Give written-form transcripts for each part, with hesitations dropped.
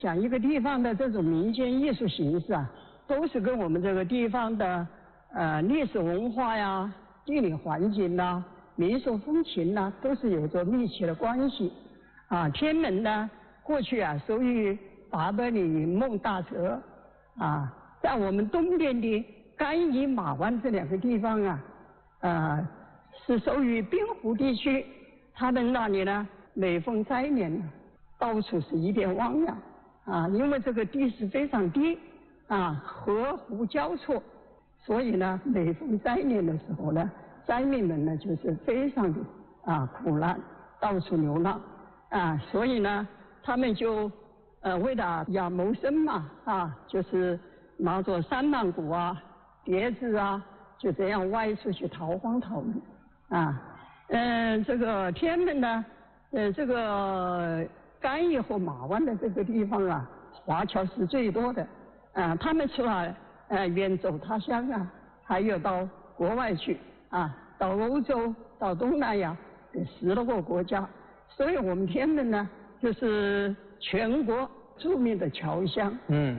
讲一个地方的这种民间艺术形式啊，都是跟我们这个地方的历史文化呀、地理环境呐、民俗风情呐，都是有着密切的关系。啊，天门呢，过去啊属于达德里孟大泽啊，在我们东边的甘邑马湾这两个地方啊，是属于滨湖地区。他们那里呢，每逢灾年，到处是一片汪洋啊，因为这个地势非常低啊，河湖交错，所以呢，每逢灾年的时候呢，灾民们呢就是非常的苦难，到处流浪啊，所以呢，他们就为了要谋生嘛就是拿着三曼鼓啊、碟子啊，就这样外出去逃荒逃命啊。这个天门呢，这个甘邑和马湾的这个地方啊，华侨是最多的他们除了远走他乡啊，还有到国外去到欧洲、到东南亚10多个国家，所以我们天门呢，就是全国著名的侨乡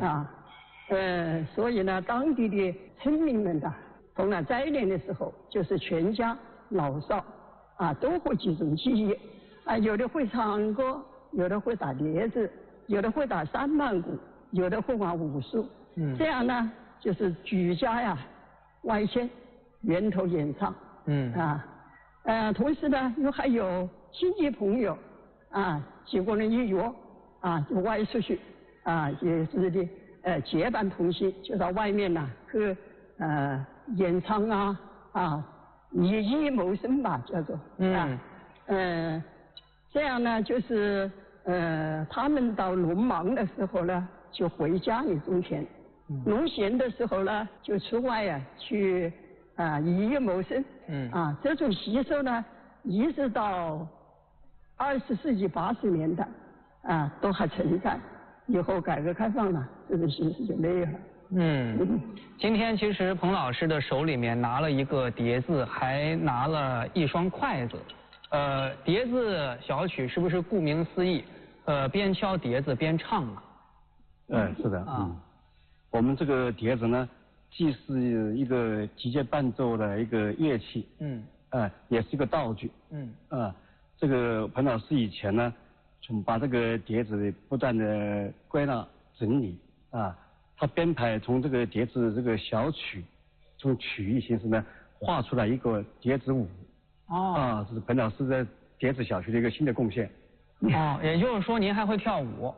所以呢，当地的村民们逢了灾年的时候，就是全家老少都会集中起义有的会唱歌，有的会打碟子，有的会打三曼鼓，有的会玩武术这样呢，就是举家外迁，源头演唱同时呢，还有亲戚朋友几个人一约就外出去也是的结伴同行，就到外面去演唱以艺谋生吧，叫做这样呢，就是他们到农忙的时候呢，就回家里种田；农闲的时候呢，就出外去以艺谋生。这种习俗呢，一直到20世纪80年代都还存在。以后改革开放了，这种形式就没有了。 今天其实彭老师的手里面拿了一个碟子，还拿了一双筷子。碟子小曲是不是顾名思义，边敲碟子边唱是的我们这个碟子呢，既是一个击节伴奏的一个乐器，也是一个道具，这个彭老师以前呢，把这个碟子不断的归纳整理他编排从这个碟子这个小曲，从曲艺形式呢画出来一个碟子舞。这是彭老师在碟子小曲的一个新的贡献。 也就是说您还会跳舞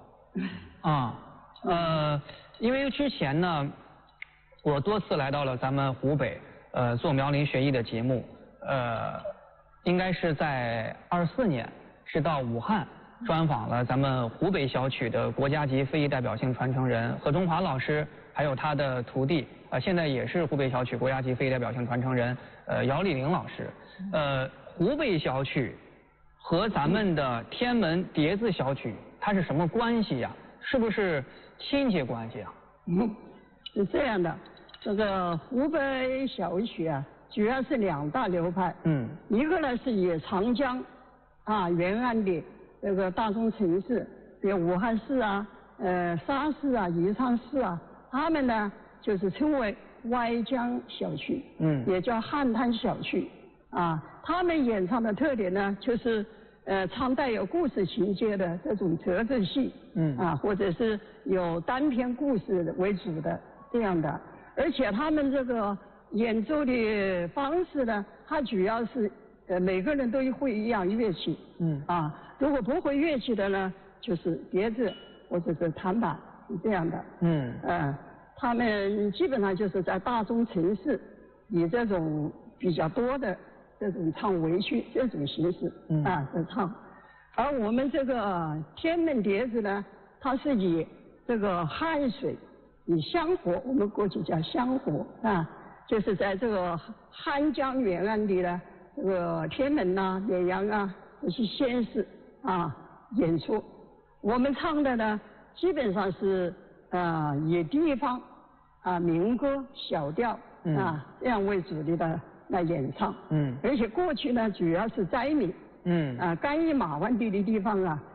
因为之前呢，我多次来到了咱们湖北，做苗林学艺的节目，应该是在24年，是到武汉专访了咱们湖北小曲的国家级非遗代表性传承人何中华老师，还有他的徒弟，现在也是湖北小曲国家级非遗代表性传承人姚丽玲老师。湖北小曲和咱们的天门碟子小曲，它是什么关系呀？是不是亲戚关系是这样的，这个湖北小曲主要是2大流派，一个呢是以长江沿岸的这个大中城市，比如武汉市沙市宜昌市他们呢就是称为歪江小曲，也叫汉滩小曲他们演唱的特点呢，就是唱带有故事情节的这种折子戏，或者是有单篇故事为主的这样的，而且他们这个演奏的方式呢，它主要是每个人都会一样乐器，如果不会乐器的呢，就是碟子或者是弹板这样的，他们基本上就是在大中城市以这种比较多的这种唱围曲这种形式在唱，而我们这个天门碟子呢，它是以这个汉水，以香河，我们过去叫香河就是在这个汉江沿岸的呢，这个天门绵阳这些县市演出。我们唱的呢，基本上是以地方民歌、小调这样为主的来演唱，而且过去呢，主要是灾民，甘邑马湾地的地方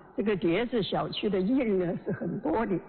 这个碟子小区的艺人呢是很多的。